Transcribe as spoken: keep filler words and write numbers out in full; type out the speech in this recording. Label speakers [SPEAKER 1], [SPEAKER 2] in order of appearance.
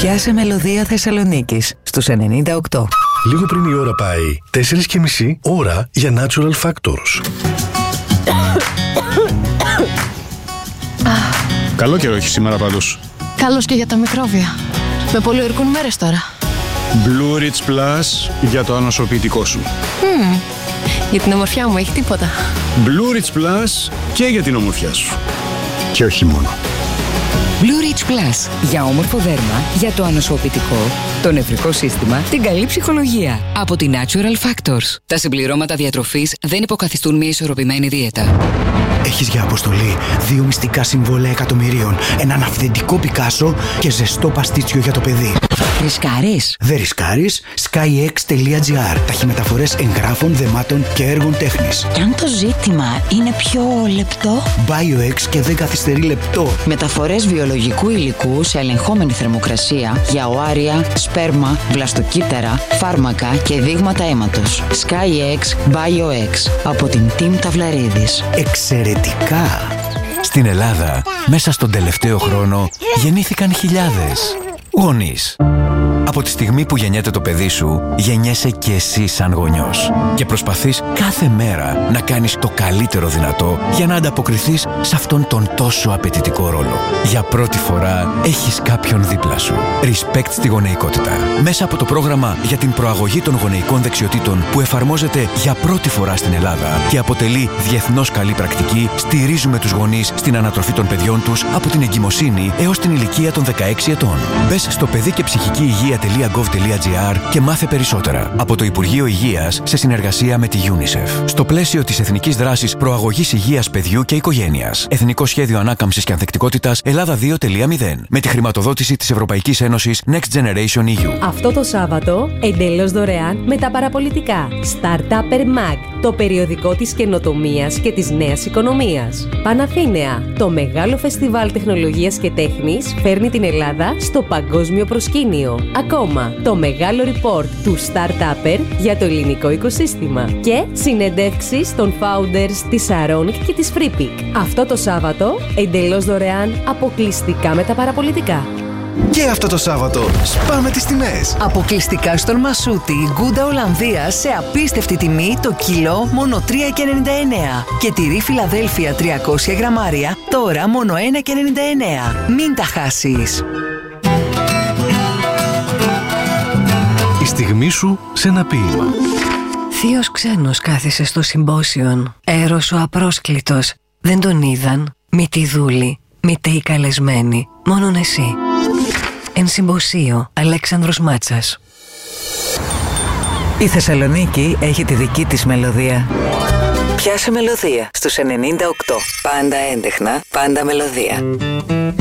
[SPEAKER 1] Πιάσε μελωδία Θεσσαλονίκης στους ενενήντα οκτώ.
[SPEAKER 2] Λίγο πριν η ώρα πάει, τέσσερις και μισή ώρα για Natural Factors.
[SPEAKER 3] Καλό καιρό έχει σήμερα πάντως.
[SPEAKER 4] Καλώς και για τα μικρόβια. Με πολιορκούν μέρες τώρα.
[SPEAKER 3] Blue Rich Plus για το ανοσοποιητικό σου.
[SPEAKER 4] Mm. Για την ομορφιά μου έχει τίποτα.
[SPEAKER 3] Blue Rich Plus και για την ομορφιά σου. Και όχι μόνο.
[SPEAKER 1] Blue Rich Plus. Για όμορφο δέρμα, για το ανοσοποιητικό, το νευρικό σύστημα, την καλή ψυχολογία. Από τη Natural Factors. Τα συμπληρώματα διατροφής δεν υποκαθιστούν μια ισορροπημένη δίαιτα.
[SPEAKER 5] Έχεις για αποστολή δύο μυστικά συμβόλαια εκατομμυρίων, έναν αυθεντικό Πικάσο και ζεστό παστίτσιο για το παιδί.
[SPEAKER 1] Ρισκάρεις?
[SPEAKER 5] Δεν ρισκάρεις. skyx τελεία gr. Ταχυμεταφορές εγγράφων, δεμάτων και έργων τέχνης.
[SPEAKER 1] Και αν το ζήτημα είναι πιο λεπτό?
[SPEAKER 5] BioX και δεν καθυστερεί λεπτό.
[SPEAKER 1] Μεταφορές βιολογικού υλικού σε ελεγχόμενη θερμοκρασία για οάρια, σπέρμα, βλαστοκύτταρα, φάρμακα και δείγματα αίματος. skyx BioX από την Team Ταυλαρίδης.
[SPEAKER 5] Εξαιρετικά!
[SPEAKER 6] Στην Ελλάδα, μέσα στον τελευταίο χρόνο, γεννήθηκαν χιλιάδες γονείς. Από τη στιγμή που γεννιέται το παιδί σου, γεννιέσαι και εσύ σαν γονιός. Και προσπαθείς κάθε μέρα να κάνεις το καλύτερο δυνατό για να ανταποκριθείς σε αυτόν τον τόσο απαιτητικό ρόλο. Για πρώτη φορά έχεις κάποιον δίπλα σου. Respect στη γονεϊκότητα. Μέσα από το πρόγραμμα για την προαγωγή των γονεϊκών δεξιοτήτων που εφαρμόζεται για πρώτη φορά στην Ελλάδα και αποτελεί διεθνώς καλή πρακτική, στηρίζουμε τους γονείς στην ανατροφή των παιδιών τους από την εγκυμοσύνη έως την ηλικία των δεκαέξι ετών. Μπες στο παιδί και ψυχική υγεία τελεία γκοβ τελεία τζι άρ και μάθε περισσότερα από το Υπουργείο Υγείας σε συνεργασία με τη UNICEF. Στο πλαίσιο της Εθνικής Δράσης Προαγωγής Υγείας Παιδιού και Οικογένειας. Εθνικό Σχέδιο Ανάκαμψης και Ανθεκτικότητας Ελλάδα δύο τελεία μηδέν. Με τη χρηματοδότηση της Ευρωπαϊκής Ένωσης Next Generation ι γιου.
[SPEAKER 7] Αυτό το Σάββατο, εντελώς δωρεάν με τα παραπολιτικά. Startupper Mag, το περιοδικό της καινοτομίας και της νέας οικονομίας. Παναθήναια, το μεγάλο φεστιβάλ τεχνολογίας και τέχνης φέρνει την Ελλάδα στο παγκόσμιο προσκήνιο. Ακόμα, το μεγάλο report του Startupper για το ελληνικό οικοσύστημα και συνεντεύξεις των founders της Saronic και της FreePick. Αυτό το Σάββατο, εντελώς δωρεάν, αποκλειστικά με τα παραπολιτικά.
[SPEAKER 8] Και αυτό το Σάββατο σπάμε τις τιμές.
[SPEAKER 1] Αποκλειστικά στον Μασούτη, Γκούντα Ολλανδία σε απίστευτη τιμή το κιλό μόνο τρία και ενενήντα εννέα. Και τυρί Φιλαδέλφια τριακόσια γραμμάρια τώρα μόνο ένα και ενενήντα εννέα. Μην τα χάσεις.
[SPEAKER 2] Η στιγμή σου σε ένα ποίημα.
[SPEAKER 9] Θείος ξένος κάθισε στο συμπόσιον. Έρος ο απρόσκλητος. Δεν τον είδαν. Μη τη δούλη. Μη τε οι καλεσμένοι. Μόνον εσύ. Εν συμποσίο, Αλέξανδρος Μάτσας.
[SPEAKER 1] Η Θεσσαλονίκη έχει τη δική της μελωδία. Πιάσε μελωδία στους ενενήντα οκτώ. Πάντα έντεχνα, πάντα μελωδία.